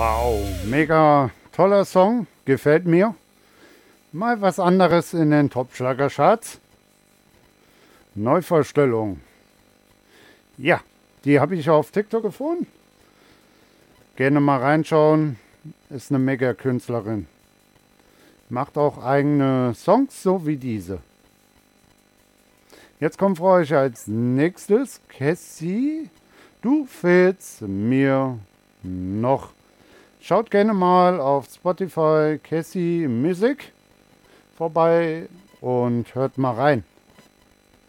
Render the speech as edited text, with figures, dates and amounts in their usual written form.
Wow, mega toller Song, gefällt mir. Mal was anderes in den Top-Schlager-Charts. Neuvorstellung. Ja, die habe ich auf TikTok gefunden. Gerne mal reinschauen. Ist eine mega Künstlerin. Macht auch eigene Songs, so wie diese. Jetzt kommt für euch als nächstes Cassie. Du fehlst mir noch. Schaut gerne mal auf Spotify Cassie Music vorbei und hört mal rein.